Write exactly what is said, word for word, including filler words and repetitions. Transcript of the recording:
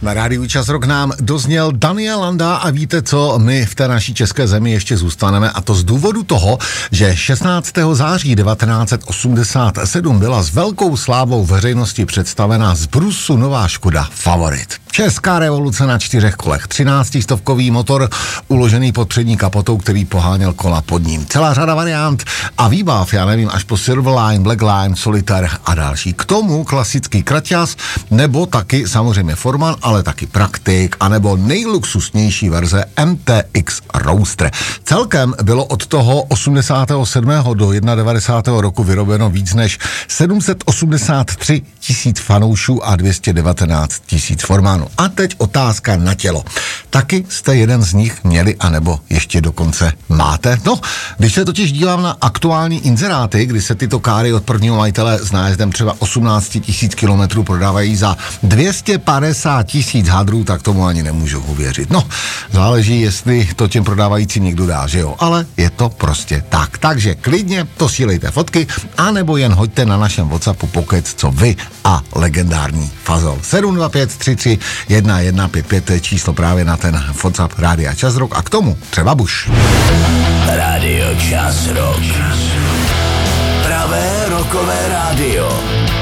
Na rádiu Čas Rock nám dozněl Daniel Landa a víte co, my v té naší české zemi ještě zůstaneme a to z důvodu toho, že šestnáctého září devatenáct set osmdesát sedm byla s velkou slávou veřejnosti představena z Brusu nová Škoda Favorit. Česká revoluce na čtyřech kolech, třináctistovkový motor uložený pod přední kapotou, který poháněl kola pod ním. Celá řada variant a výbav, já nevím, až po Silverline, Blackline, Solitaire a další. K tomu klasický kraťas, nebo taky samozřejmě Forman, ale taky Praktik, anebo nejluxusnější verze M T X Roadster. Celkem bylo od toho osmdesátého sedmého do devadesátého prvního roku vyrobeno víc než sedm set osmdesát tři tisíc fanoušů a dvě stě devatenáct tisíc Formanů. A teď otázka na tělo. Taky jste jeden z nich měli, anebo ještě dokonce máte? No, když se totiž dívám na aktuální inzeráty, kdy se tyto káry od prvního majitele s nájezdem třeba osmnáct tisíc kilometrů prodávají za dvě stě padesát tisíc hadrů, tak tomu ani nemůžu uvěřit. No, záleží, jestli to těm prodávajícím někdo dá, že jo? Ale je to prostě tak. Takže klidně posílejte fotky, anebo jen hoďte na našem WhatsAppu pokec, co vy a legendární Fazol. sedm dva pět tři tři jedna jedna pět pět, to je číslo právě na ten WhatsApp Rádia Čas Rock a k tomu třeba Bush. Rádio Čas Rock. Pravé rokové rádio.